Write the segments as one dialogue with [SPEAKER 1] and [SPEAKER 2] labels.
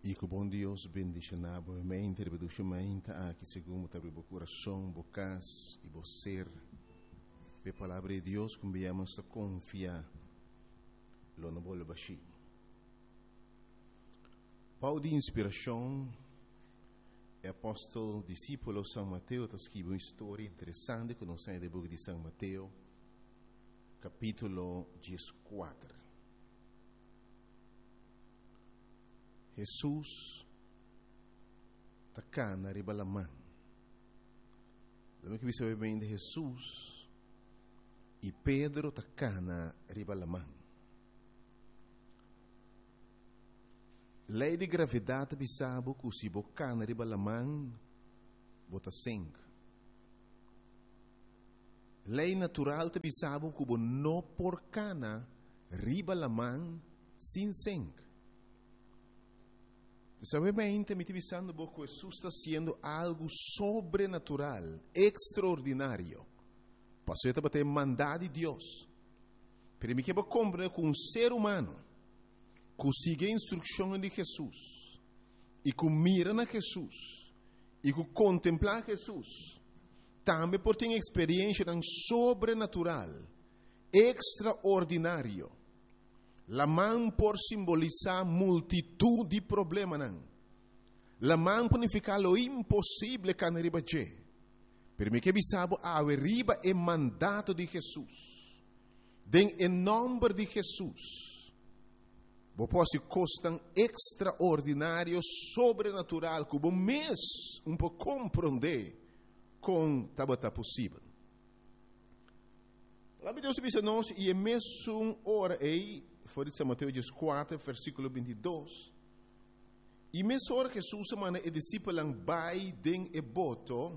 [SPEAKER 1] E que o bom Deus bendiga novamente, reproduzimente aqui segundo o coração, bocas e você. A palavra de Deus que viemos a confiar, lo não vou baixar. Paulo de inspiração, é apóstolo, discípulo São Mateus, está escrito uma história interessante que nós temos no livro de São Mateus, capítulo 14. Jesus está cá na ribalamã. Lembra que você sabe bem de Jesus e Pedro está cá na ribalamã. Lei de gravidade bisabo que se boca na ribalamã bota sangue. Lei natural te bisabo que bo no por cana ribalamã sem sangue. Sabe bem, me pensando que Jesus está sendo algo sobrenatural, extraordinário. Passou a ter mandado de Deus. Para mim que eu compreendo que um ser humano que siga a instrução de Jesus e que mira na Jesus e que contempla Jesus, também por ter experiência tão sobrenatural, extraordinário. La mão por simbolizar multitud de problemas. La mão por significar lo impossível que arriba je. Per me que bisabo a arriba é mandato de Jesus. Em nome de Jesus. Vos posso costar extraordinário, sobrenatural, que vos mês um pouco compreender com tabata possível. A palavra de Deus diz a nós, e é mesmo hora aí, foi de São Mateus 4, versículo 22. E mesmo hora que Jesus manda e discípulo vai den e boto,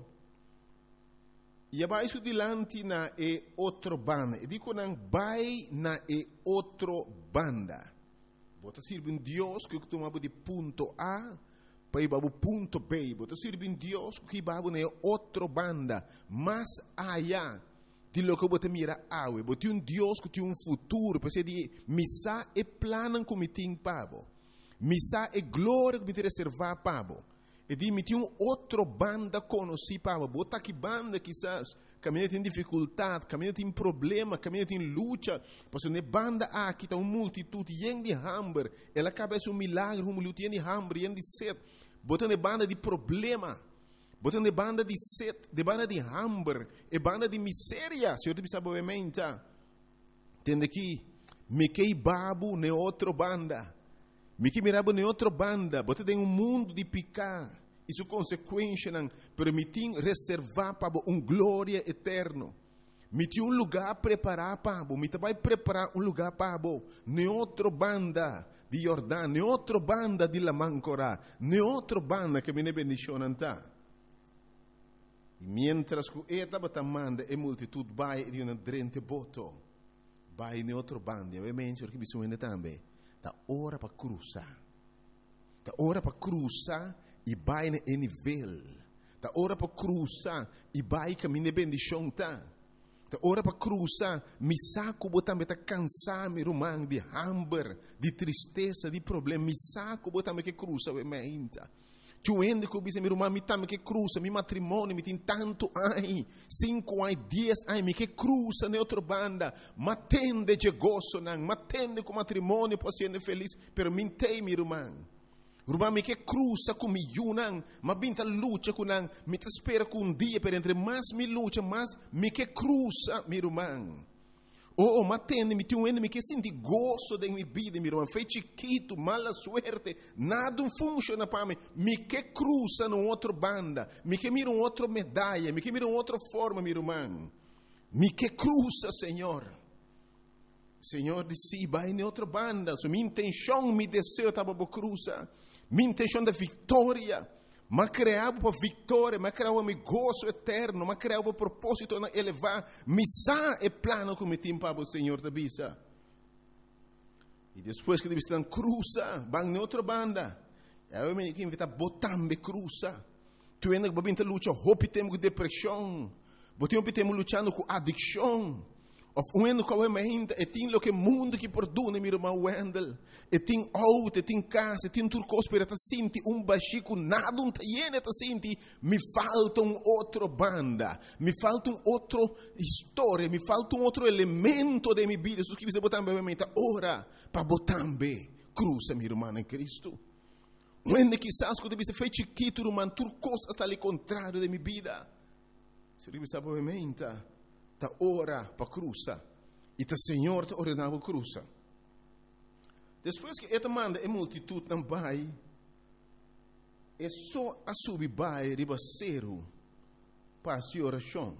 [SPEAKER 1] e abaixo dilante na e outro banda. E digo não vai na e outro banda. Bota sirve um Deus que tomava de ponto A para ir para o ponto B. Bota sirve um Deus que vai na outro banda, mais allá de lo que você mira awe, você um Deus que tem um futuro, para de missa e plano que me tem pavo, missa e glória que me tem reservar pavo, e de me tem um outro banda conheci pavo, bota que banda quizás caminha tem dificuldade, caminha tem problema, caminha tem luta, porque ne banda aqui tem uma multitude de hambre, ela acaba de um milagre, uma luta de hambre, de sede, bota ne banda de problema. Botando de banda de sede, de banda de hambre, e banda de miséria, se eu te pensar obviamente, entende aqui, me que babu ne outra banda, me que mirabo ne outra banda, botando em mundo de picar, isso consequência não permitir reservar para glória eterno, me tem lugar preparar para me vai preparar lugar para ne outra banda de Jordão, ne outra banda de Lamancora, ne outra banda que me ne bendicionanta. E mientras que estava tamando a multitud vai de uma drente boto, vai em outro bando, obviamente porque bisogna também, da hora para cruzar, da hora para cruzar e vai em nível, da hora para cruzar e vai caminhar bendição tá, da hora para cruzar, me saco botar tá cansar me rumang de hambre, de tristeza, de problema, me saco botar me que cruza obviamente. Tu ende que disse, meu irmão, me tame que cruza, meu matrimônio, me tem tanto ai, 5 ai, 10 ai, me que cruza na outra banda, matende de gozo, não, matende com matrimônio, posso ser feliz, pero me tem, meu irmão. Irmão, me que cruza com me não, mas binta luta com não, me te espera com um dia, pero entre mais me luta, mais me que cruza, meu irmão. Oh, matende, me tem me que senti gozo da minha vida, meu irmão. Foi chiquito, mala suerte, nada funciona para mim. Me que cruza numa outra banda, me que mira uma outra medalha, me que mira uma outra forma, meu irmão. Me que cruza, Senhor. Senhor disse, vai em outra banda. So, minha intenção, meu desejo estava para cruzar. Minha intenção da vitória. Mas criava para vitória, mas criava meu gozo eterno, mas criava para propósito de elevar, missa e plano que me tem para o Senhor da bisa. E depois que eles estão cruza, vão em outra banda. Eu me invito a botar me cruza. Tu ainda vai lutar, hope temos com depressão, hope temos lutando com adicção, Of onde que we meint, tem lo que mundo que perdona, meu irmão Wendel. Tem auto, tem casa, tem turcos para sentir baxico, nada tiene ta sentir. Me falta outra banda, me falta outra história, me falta outro elemento de minha vida. Isso que você botar bem mente, ora para botar bem cruz, meu irmão em Cristo. Onde quizás quando você fez chiquito, irmão, turcos está ali contrário de minha vida. Se você sabe bem mente, ta ora para cruza e ta Senhor ta ordenava cruza. Depois que esta manda a multitud não vai, é só a subir vai ribaceiro para a oração.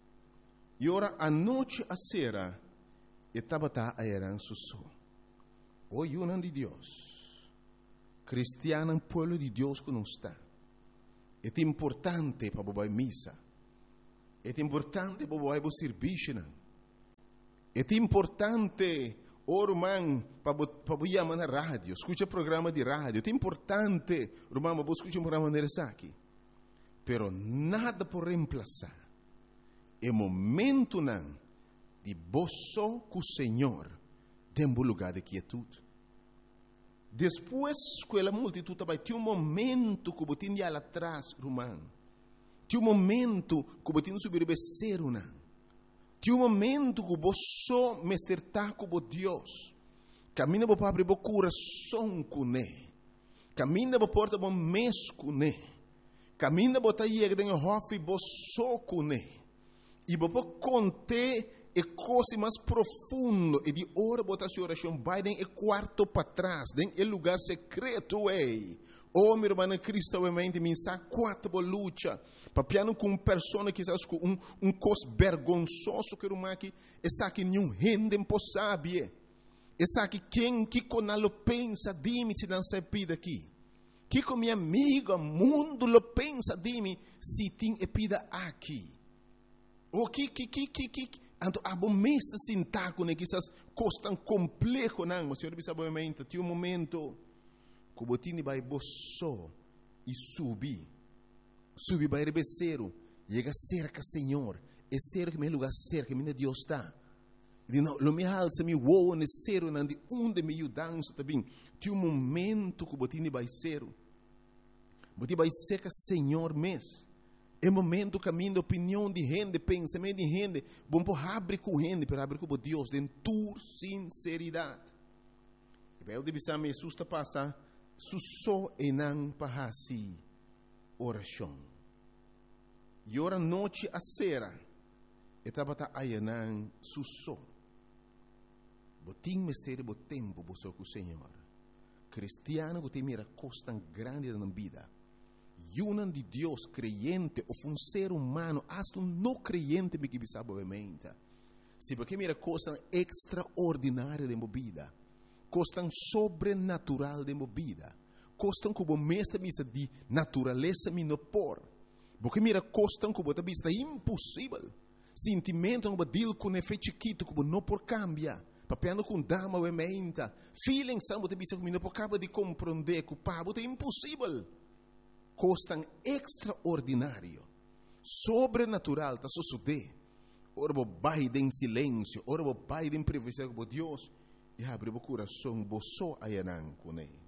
[SPEAKER 1] E ora a noite a sera e tabata a eran susso. O yunan de Deus, cristiano pueblo de Deus que não está. É importante para bobar missa. É importante para o serviço. É importante, irmão, para chamar na rádio. Escuta programa de rádio. É importante, irmão, para escutar um programa de aqui. Pero nada por reemplazar. É momento de boço com o Senhor dentro do lugar de quietude. Depois que a multitud vai ter momento que você tem lá atrás, irmão. Tem momento que você tem que subir becerro, não. Tem momento que você me acertar com Deus. Camina para abrir o coração com Ele. Camina para porta o mês com Ele. Camina para ir dentro do hof e você com Ele. E para contar a coisa mais profunda e de hora botar sua oração vai dentro do quarto para trás, dentro do lugar secreto aí. Oh, meu irmão em Cristo, eu me sabe quatro luta. Papiano com uma pessoa que sabe com cos vergonzoso que irmão aqui, essa que nenhum rende impossível. Essa que quem que conalo pensa de mim se não se pida aqui. Que com minha amiga mundo lo pensa de mim se tem pida aqui. O que então a bom mestre sintaco né que essas coisas tão complexo não, mas senhor bisabamente tem momento que o botini vai boço e subir vai rebeceiro, chega cerca Senhor, é cerca meu lugar cerca minha Deus está. E não, lo me alça me voa necero não de onde me ajudança também. Tem momento que o botini vai ser, botini vai cerca Senhor mesmo. É momento caminho de opinião de gente, pensamento de gente, bom por abrir com gente, para abrir com Deus, de tua sinceridade. E vai o de bisam Jesus está passa susso e não para si oração. E ora noite a sera, e tabata ayanan susso. Botim mistério bo tempo bo com o Senhor. Cristiano que tem mira costa grande na vida. Yunan de Deus creyente ou um ser humano, hasta não creyente me que sabe obviamente. Se porque mira costa extraordinária de movida, costa sobrenatural de movida, costa como mestre misa de natureza me no por, porque mira costa como ta vista impossível, sentimento como deal com efeito chiquito como não por cambia. Papiando com dama obviamente, feeling samba de vista como não por acaba de compreender que o pabo é impossível. Costan extraordinário, sobrenatural, está suceder. Ora vou baile em silêncio, ora vou baile em privacidade com Deus, e abre o coração, boço ayanan com ele.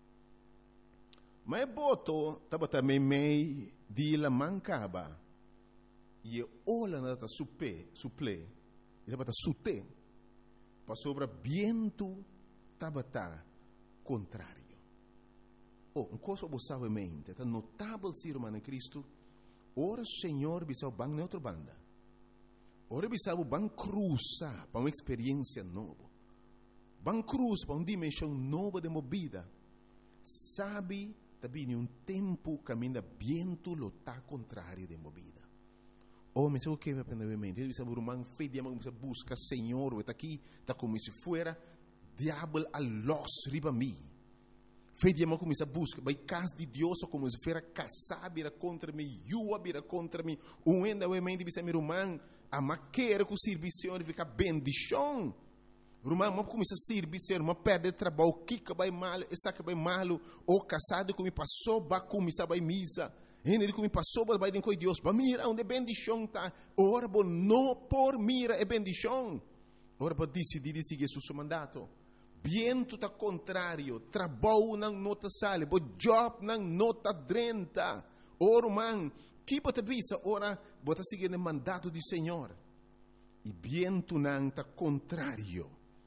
[SPEAKER 1] Mas boto, estava também meio de la mancaba, e olha nada suple, e estava sute, para sobre viento, estava contrário. Oh, uma coisa você sabe mente, é notável ser irmão em Cristo. Ora, Senhor, bisau bang neutra banda. Ora, bisau bang cruza para uma experiência nova. Bang cruz para uma dimensão nova de movida. Sabe, também um tempo caminha viento lo tá contrário de movida. Oh, mas o que me aprendeu mente? Ele bisau irmão fé de amor, busca Senhor, está aqui, está como se fuera diabo a los riba mim. Fé de amor começa a busca, vai casa de Deus como se fosse casar, vira contra mim, yua vira contra mim, ainda o mente bisa meu irmão, a maquera com o serviço fica bendição. Irmão, mas começa a servir, mas perde trabalho, kika vai mal, essa que vai mal, ou casado como passou, vai começar vai misa, ele como passou, vai dentro de Deus, vai mira onde bendição tá, ora bom não por mira é bendição. ora para decidir seguir seu mandato. Viento tá contrário, trabalho não nota sale, bo job não nota drenta. Ora, man, que bota visa, ora, bota seguir o mandato do Senhor. E viento não tá contrário.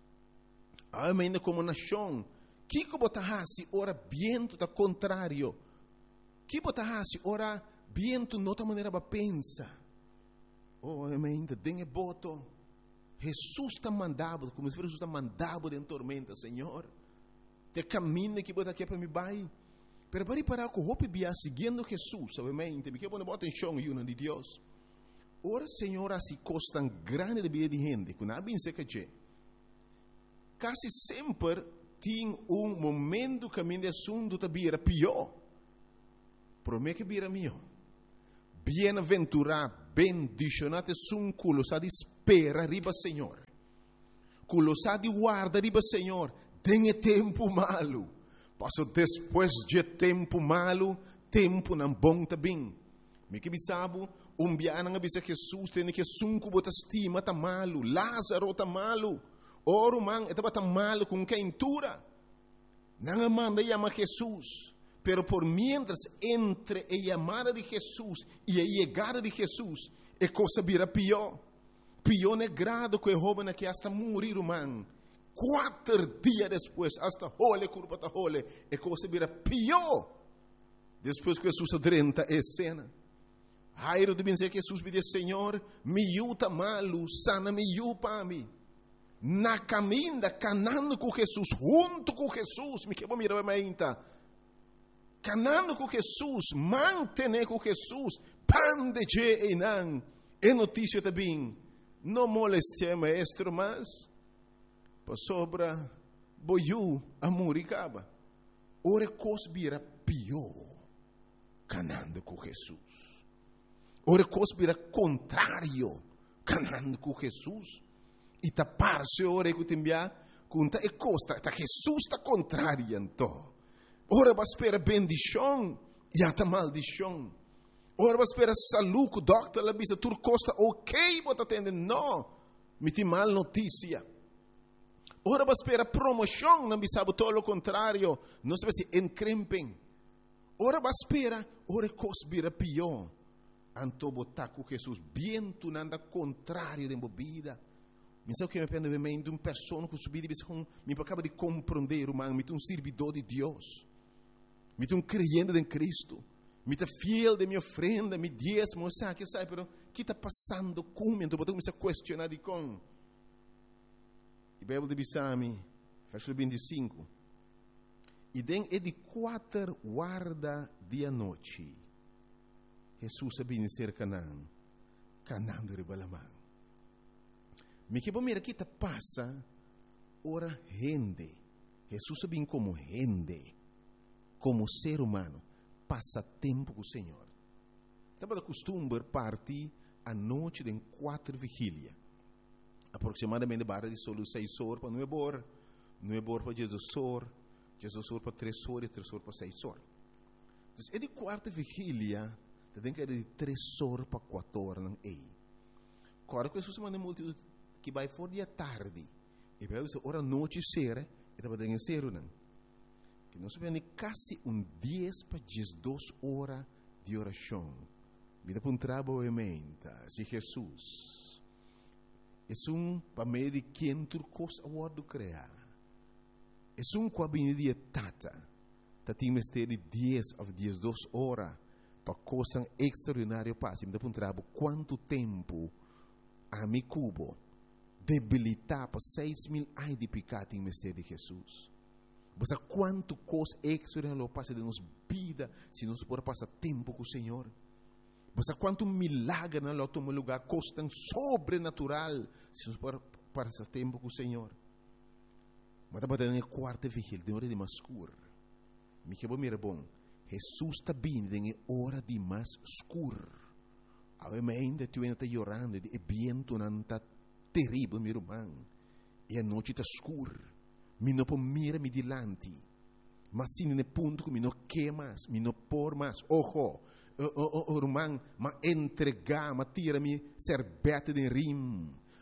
[SPEAKER 1] Ainda como nação, que bota hasi, ora, viento tá contrário. Que bota hasi, ora, viento nota maneira para pensa. Oh, ainda tem boto. Jesus está mandado, como se Jesus está mandado em tormenta, Senhor. Te caminho que bota aqui para me vai. Pero para que o hope bia seguindo Jesus, obviamente, me quero botar em chão e de Deus. Ora, Senhor, assim costan grande de vida de gente, que não bem seca che. Quase sempre tem momento que caminho de assunto tá bira pior. Promete que bira melhor. Bienaventurado, bendicionate sun culo sa di spera riba Senhor. Culo sa di guarda riba Senhor. Tem tempo malo. Passo depois de tempo malo, tempo não bom também. Me que bisabo, biana nga bisa Jesus tem que sunku bota estima tá malo, Lázaro tá malo. Oro man, etaba tá malo com quentura. Não manda chama Jesus. Pero por mientras entre a llamada de Jesús y a llegada de Jesús, é cosa vira pior. Pior é grado que o joven que hasta morir, man. 4 dias depois, hasta hole, curva ta hole, é cosa vira pior. Depois que Jesus adrenta a cena. Jairo de dizer que Jesus pediu, Senhor, me yuta malo, sana me yupa a mim. Na caminda, canando com Jesus, junto com Jesus, me quebra mirar a minha. Canando com Jesus, mantener com Jesus, pan de je e não. É notícia também. Não moleste maestro, mas para sobra boiu a muricaba. Ora cosbira pior, canando com Jesus. Ora cosbira contrário, canando com Jesus. E tapar-se ora que tembia, conta e costa, tá Jesus está contrário então. Ora vai esperar bendição e até maldição. Ora vai esperar saúde, o doctor lá bisa tur costa ok, bota atender, não, me tem mal notícia. Ora vai esperar promoção, não bisa todo o contrário, não sabe se encrempem. Ora vai esperar, ora cosbira pior. Anto botar com Jesus, viento nada contrário de bebida. Mas o que me pende de uma pessoa que subir me acaba de compreender, me tem servidor de Deus. Me tem creyente em Cristo. Me tem fiel de minha ofrenda, me diezmo, sabe, pero o que está passando comigo? Então, eu comecei a questionar de com. E a Bíblia diz a mim, versículo 25. E den é de 4 guarda de noite. Jesus sabia ser Canaã. Canaã de Balamã. Me que mira que está passa, ora gente. Jesus sabia como gente. Como ser humano, passa tempo com o Senhor. Estava de costume partir à noite de 4 vigílias. Aproximadamente barra de solo 6 horas para 9 horas. 9 horas para Jesus horas. Jesus horas para 3 horas e 3 horas para 6 horas. Então, é de 4 vigília, tem que ir de 3 horas para 4 horas. Não é? Agora, que Jesus manda multidão que vai fora de tarde. E vai dizer, hora noite ser, e estava dando ser, não? Que nós vemos quase 10 para 12 horas de oração. Vida para um trabalho se Jesus é para meio de quem turcos a word criar. É cabine de tata. Tem mistério de 10 a 12 horas para coisa extraordinária passe. Vida para um trabalho quanto tempo a mi cubo debilitar para 6.000 anos de pecado em mistério de Jesus. Você quanto coisa extraordinária passa de nossa vida se nós podemos passar tempo com o Senhor. Você quanto milagre na nosso lugar coisa sobrenatural se nós podemos passar tempo com o Senhor. Mas estava dando a 4ª vigília, de hora de mais escuro. Me que mira bom. Jesus está vindo em hora de mais escuro. Ainda tu ainda está chorando, e viento não está terrível, meu irmão. E a noite está escura. Mi não pode mirar me dilante. Mas se no ponto que mi não quer mais, mi não por mais. Ojo, irmão, ma entregar, ma tira mi serbete de rim.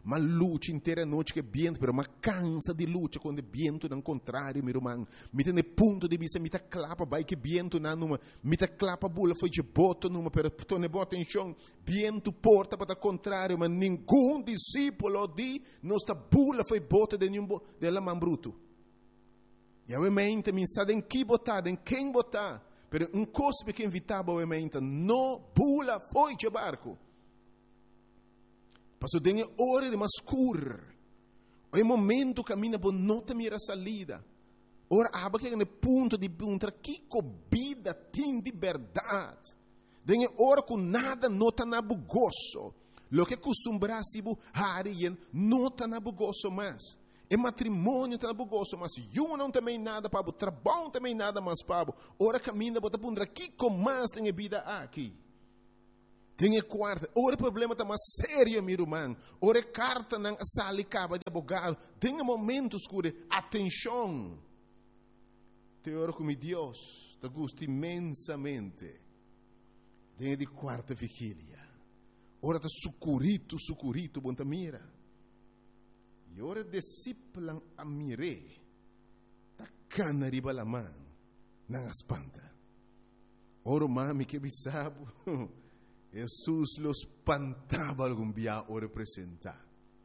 [SPEAKER 1] mas luta inteira noite que viento, pero mas cansa de luta quando viento não contrário, meu irmão. Me tem ponto de vista, me tá clapa, vai que viento na numa, me tá clapa bula foi de boto numa, pero tu ne bota em chão, viento porta para contrário, mas nenhum discípulo de nossa bula foi bota de nenhum de la man bruto. E obviamente me sabe em que botar, em quem botar, pero um cospe que invitava obviamente, não bula foi de barco. Passou dengue hora de mascur. É momento que caminha por nota mira salida. Ora aba que é ponto de perguntar que vida tem de verdade. Dengue hora com nada nota na bugoso. Lo que costumbra se bu harien nota na bugoso mais. É matrimônio tá na bugoso, mas eu não também nada para o trabalho também nada mais para o. Ora caminha bota perguntar que mais tem vida aqui. Tem quarta, ora problema está mais sério, meu irmão. Ora carta na sala e caba de advogado. Tem momentos que atenção. Te oro com Deus, te gosto imensamente. Tem de quarta vigília. Ora está sucurito, bom ta mira. E ora discípulo a mire. Ta cana riba la man, não espanta. Ora mami que bisabo. Jesus los espantava algum dia o representar.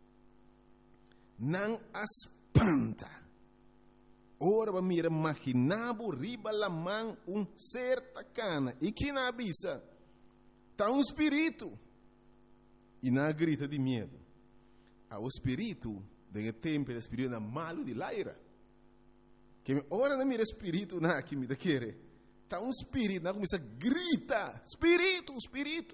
[SPEAKER 1] Não espanta. Ora va mira imaginavo riba la man ser tacana. E que na avisa? Tá espírito. E na grita de medo. O espírito, de tempo, o espírito é malo de laira. Que ora na mira espírito na que me da querer. Está espírito, não começa a gritar, espírito.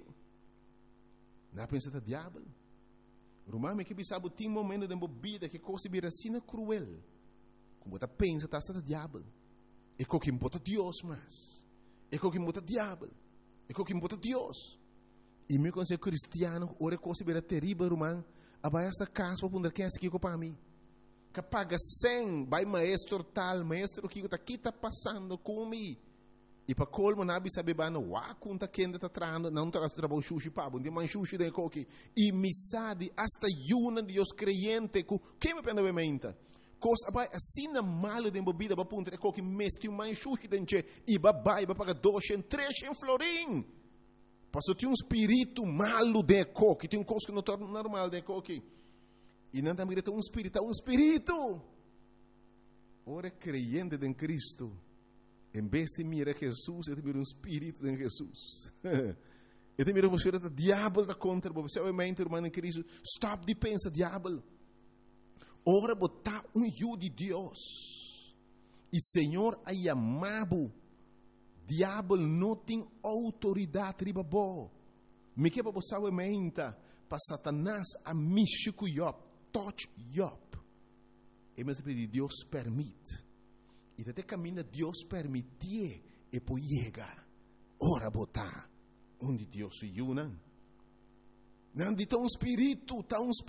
[SPEAKER 1] Não pensa que é diabo. Romano que sabe tem momento de bebida que coisa vira assim cruel. Como você pensa que está diabo. É que importa Deus mais. É que importa diabo. É que importa Deus. E meu conselho cristiano, ora coisa vira terrível, romano. Abai essa casa para poder que é aqui para mim. Que paga 100, vai maestro tal, maestro que está passando comigo. E para colmo nabi sabe ba no wa kunta kenda ta trando não tra trabalho sushi pa bom de man sushi de coque e misade hasta yuna de os creyente ku que me pena bementa cos abai assina malo de bebida ba punta de coque mesti man sushi denche e ba paga 200 300 florin passou tem espírito malo de coque tem coisa que não torna normal de coque e não também tem espírito ora creyente em Cristo. Em vez de mirar Jesus, eu miro espírito em Jesus. Eu miro você o diabo da contra você, obviamente, irmão em Cristo. Stop de pensar diabo. Ora botar eu de Deus. E Senhor a chamado. Diabo não tem autoridade riba bo. Me que você obviamente para Satanás a mixico Job, touch Job. E mas Deus permite. E até caminha Deus permitir e poi chega. Ora botar onde Deus se une. Não de tão espírito,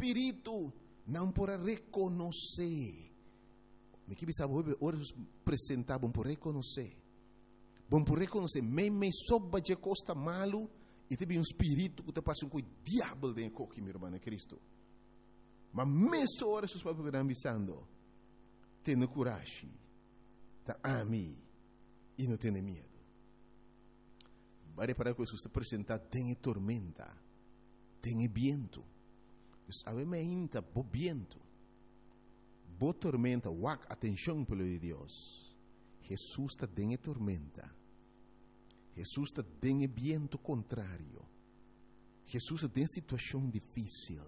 [SPEAKER 1] não para reconhecer. Me que sabe ora apresentar bom por reconhecer. Bom por reconhecer, me soba de costa malo e teve espírito que te passa com o diabo dentro coque, meu irmão, Cristo. Mas mesmo ora seus papos que estão avisando, tenha coragem. Ami e não tenha medo. Vai reparar que Jesus está apresentando, tem tormenta, tem viento. Obviamente, bo viento, bo tormenta, atenção pelo de Deus. Jesus está tem tormenta. Jesus está tem viento contrário. Jesus está em situação difícil.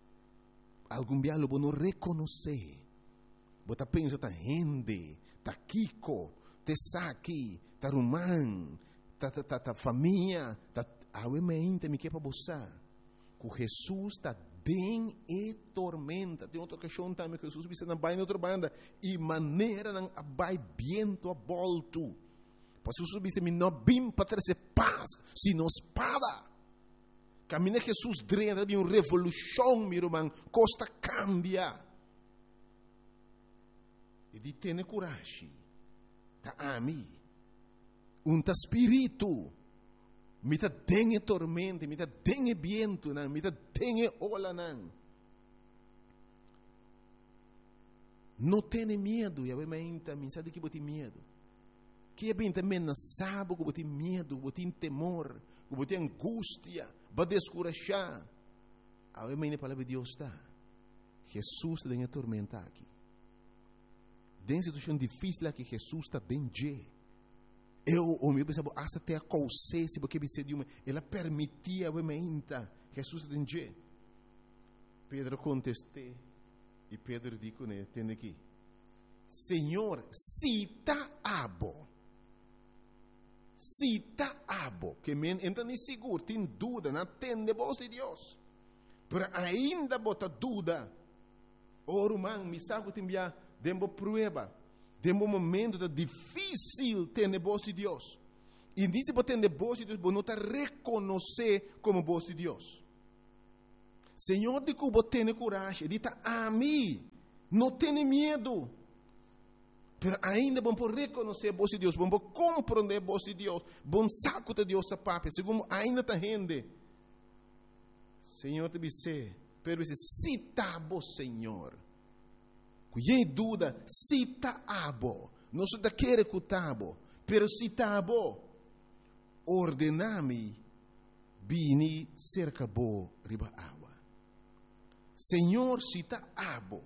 [SPEAKER 1] Algum dia lo não reconhecer. Você pensa que gente, tá Kiko, te Saki, tá Rumán, tá família, tá obviamente me quer para você. Que Jesus está bem e tormenta. Tem outra questão também que Jesus disse na outra banda e maneira não vai viento a volto. Para Jesus disse me não vim para trazer paz, sino espada. Caminha Jesus drena de uma revolução, meu irmão, costa cambia. E di tenha coragem. Ta ami. Ta spirito. Mi ta tenha tormenta, mi ta tenha viento, mi ta tenha ola nan. Não tenha medo, e a mente me sabe que bote medo. Que é bem também não sabe que bote medo, bote temor, que bote angústia, vai descurajar. A mente a palavra de Deus está. Jesus está em atormentar aqui. Dentro de situação difícil aqui, Jesus está dentro. O meu pensava, até a consciência, porque ela permitia a mente, Jesus está dentro. Pedro contestou, e Pedro disse, né, tem aqui, Senhor, se está abo, que men entra nem seguro, tem dúvida, não tem de voz de Deus, mas ainda bota dúvida, irmão, me sabe que tem que dembo prueba, dembo momento difícil ter de voz de Deus, e disse que tem de voz de Deus, você não está reconhecer como voz de Deus. Senhor, de que você tem coragem, diz a mim, não tenha medo. Mas ainda vamos reconhecer a voz de Deus, vamos compreender a voz de Deus, vamos saco de Deus a papai, segundo ainda está rende. Senhor, te disse, pero se está bom, Senhor. Cuidei dúvida, se está abo, não se da querer que está bom, pero se está bom, ordename, bini cerca bo riba água. Senhor, se está abo,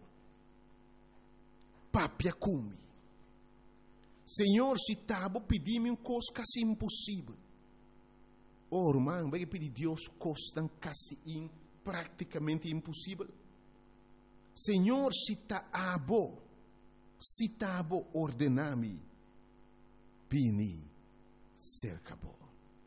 [SPEAKER 1] papia cumi. Senhor, se está abo, pedi-me uma coisa quase impossível. Irmão, vai pedir Deus coisa quase praticamente impossível. Senhor, se está abo, ordename, bini cerca bo.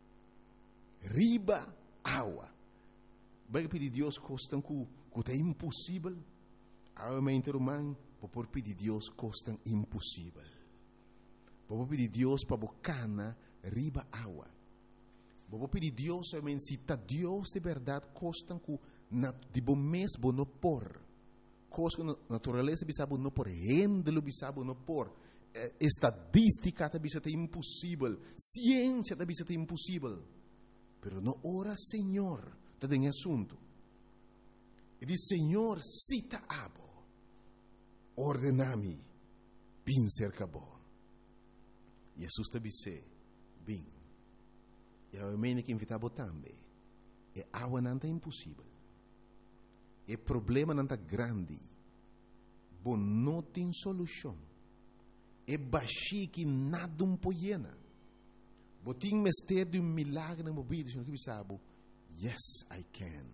[SPEAKER 1] Riba água. Vai pedir Deus coisa que é impossível. Realmente, irmão, vou pedir Deus coisa impossível. Vou pedir Deus para bocana riba água. Vou pedir Deus, realmente, se está Deus de verdade, coisa que de bom mês vou não pôr. Coisa que natureza bisabo não pôr, rendelo bisabo não pôr. Estadística também é impossível. Ciência também é impossível. Pero não ora, Senhor, está em assunto. E diz, Senhor, cita abo, ordename, bem cerca bo. Jesus te disse, bem. E a mim que invitava também. E água não é impossível. E problema não é grande. Bom, não tem solução. E baixi que nada pode. Botin mestre de milagre na vida, senhor que sabe. Yes, I can.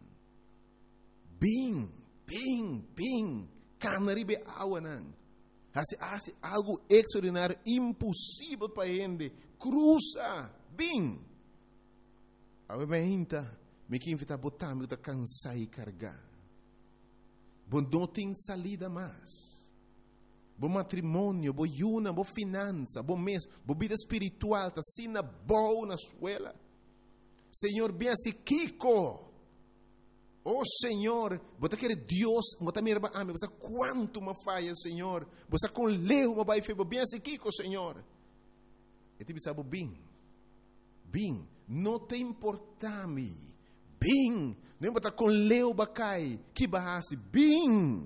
[SPEAKER 1] Bem, canaribe água não. Hace algo extraordinário, impossível para ele. Cruza, bem. A gente me que invita a botar, me cansar e carregar. Bom, não tem salida mais. Bom matrimônio, bom yuna, bom finança, bom mês, bom vida espiritual, tá sina boa na escola. Senhor, bem assim, Kiko. Oh, Senhor, você quer Deus, você me ama, você quanto me falha, Senhor. Você com leu, me vai fazer bem assim, Kiko, Senhor. E te sabe bem, não te importa-me. Bem, não importa com leu, bacai, que barrasse, bem.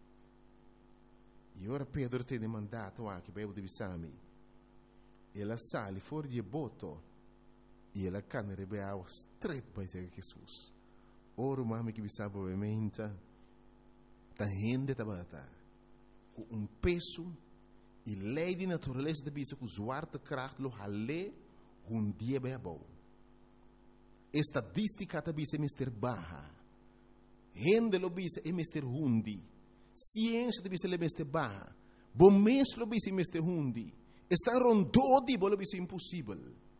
[SPEAKER 1] E ora Pedro tem mandato aqui, para eu divisar-me. Ela sale fora de boto e ela cana de água straight para Jesus. Ora, mami que sabe obviamente, tá rende tabata com peso e lei de natureza da bisa com zwarte kracht lo hale dia bem bom. Estadística da bisa mister baha. Rende lo bisa é mister hundi. Ciência da bisa le mister baha. Bom mês lo bisa mister hundi. Está rondodi bo lo bisa impossível.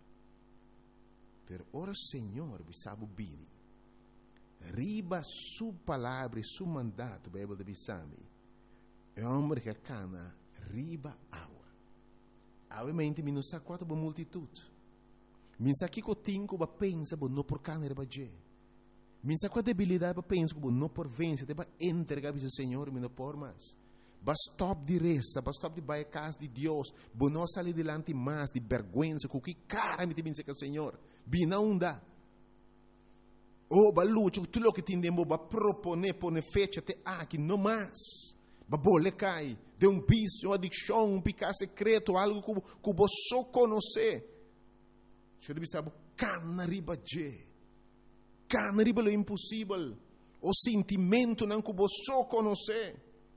[SPEAKER 1] Per ora Senhor bisabu bini. Riba sua palavra e seu mandato, Bíblia de Bissami. É um homem que cana riba água. Obviamente, me não sabe quanto boa multitude. Me sabe que eu tenho que pensar, não por cana riba je. Me sabe qual debilidade para pensar, não por vencer, para entregar ao Senhor, me não por mais. Basta stop de reza, basta stop de baixar casa de Deus, não sair delante mais de vergonha, com que cara me tem que o Senhor. Bina onda. Oh, balucho, tudo que tindemo ba propone pone fecha te aqui no mais. Ba bole cai, de um vício, uma adicção, um pecado secreto, algo que você só conhece. Você deve saber, canariba je. Canariba é impossível. O sentimento não que você só conhece.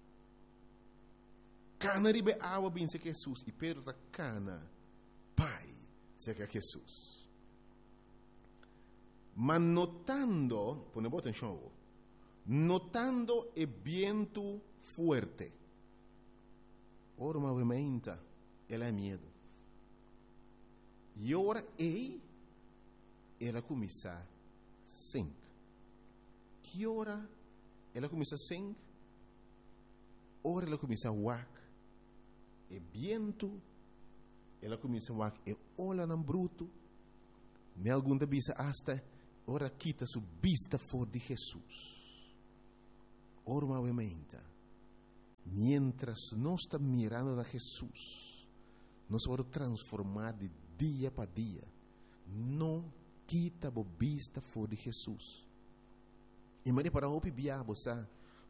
[SPEAKER 1] Canariba é água bem se Jesus. E Pedro está cana, pai, se que Jesus. Mas notando, põe boa atenção, notando o vento forte. Ora, movimenta, ela é medo. E ora, ela começa a sing. Que hora ela começa a sing? Ora, ela começa a wak. E vento, ela começa a wak. E olha no bruto. Me alguma vez hasta, ora, quita sua vista fora de Jesus. Ora, movimenta. Mientras nós estamos mirando a Jesus, nós vamos transformar de dia para dia. Não quita a vista fora de Jesus. E Maria para o biabo,